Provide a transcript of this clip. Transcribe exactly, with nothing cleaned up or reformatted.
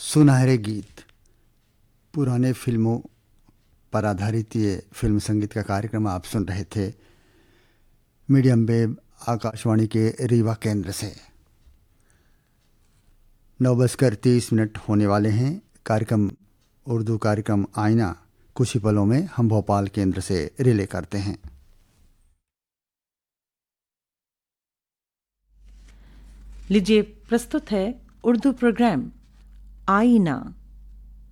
सुनहरे गीत, पुराने फिल्मों पर आधारित ये फिल्म संगीत का कार्यक्रम आप सुन रहे थे मीडियम वेव आकाशवाणी के रीवा केंद्र से। नौ बजकर तीस मिनट होने वाले हैं। कार्यक्रम उर्दू कार्यक्रम आईना कुछ ही पलों में हम भोपाल केंद्र से रिले करते हैं। लीजिए प्रस्तुत है उर्दू प्रोग्राम आईना।